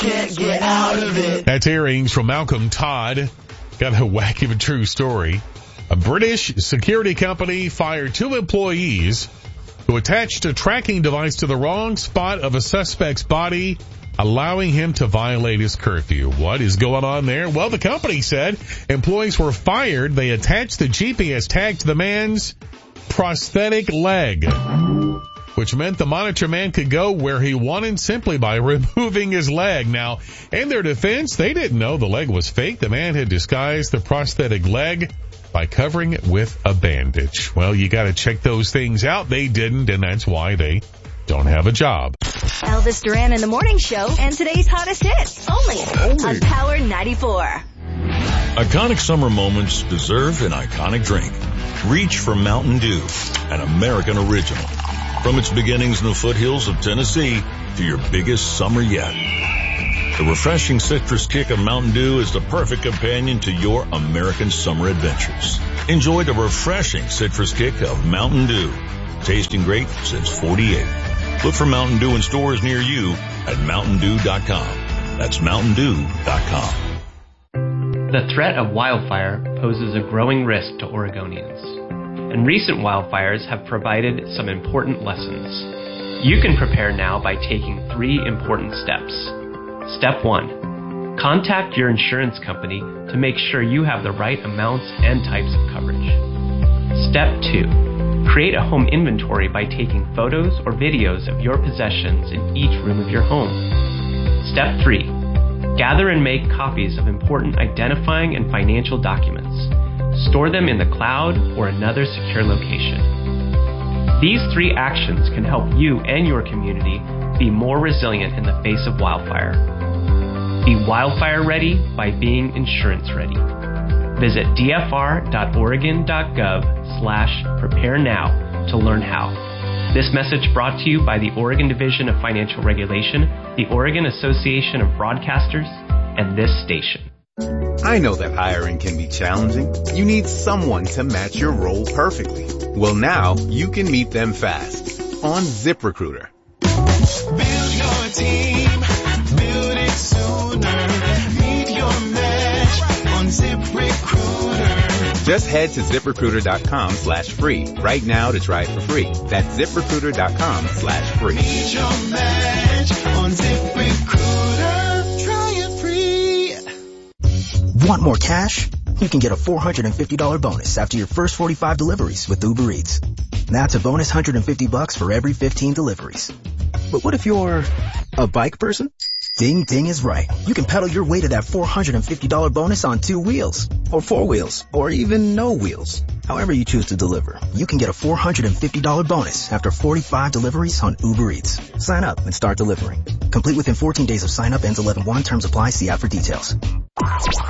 can't get out of it. That's Earrings from Malcolm Todd. Got a wacky but true story. A British security company fired 2 employees who attached a tracking device to the wrong spot of a suspect's body, allowing him to violate his curfew. What is going on there? Well, the company said employees were fired. They attached the GPS tag to the man's prosthetic leg, which meant the monitor man could go where he wanted simply by removing his leg. Now, in their defense, they didn't know the leg was fake. The man had disguised the prosthetic leg by covering it with a bandage. Well, you got to check those things out. They didn't, and that's why they don't have a job. Elvis Duran in the Morning Show and today's hottest hits only on Power 94. Iconic summer moments deserve an iconic drink. Reach for Mountain Dew, an American original. From its beginnings in the foothills of Tennessee to your biggest summer yet. The refreshing citrus kick of Mountain Dew is the perfect companion to your American summer adventures. Enjoy the refreshing citrus kick of Mountain Dew. Tasting great since 48. Look for Mountain Dew in stores near you at MountainDew.com. That's MountainDew.com. The threat of wildfire poses a growing risk to Oregonians, and recent wildfires have provided some important lessons. You can prepare now by taking 3 important steps. Step 1. Contact your insurance company to make sure you have the right amounts and types of coverage. Step 2. Create a home inventory by taking photos or videos of your possessions in each room of your home. Step 3. Gather and make copies of important identifying and financial documents. Store them in the cloud or another secure location. These 3 actions can help you and your community be more resilient in the face of wildfire. Be wildfire ready by being insurance ready. Visit dfr.oregon.gov/prepare now to learn how. This message brought to you by the Oregon Division of Financial Regulation, the Oregon Association of Broadcasters, and this station. I know that hiring can be challenging. You need someone to match your role perfectly. Well, now you can meet them fast on ZipRecruiter. Build your team, build it sooner. Meet your match on ZipRecruiter. Just head to ZipRecruiter.com/free right now to try it for free. That's ZipRecruiter.com/free. Meet your match on ZipRecruiter. Try it free. Want more cash? You can get a $450 bonus after your first 45 deliveries with Uber Eats. That's a bonus $150 for every 15 deliveries. But what if you're a bike person? Ding Ding is right. You can pedal your way to that $450 bonus on 2 wheels, or 4 wheels, or even no wheels. However you choose to deliver, you can get a $450 bonus after 45 deliveries on Uber Eats. Sign up and start delivering. Complete within 14 days of sign up. Ends 11/1. Terms apply. See app for details.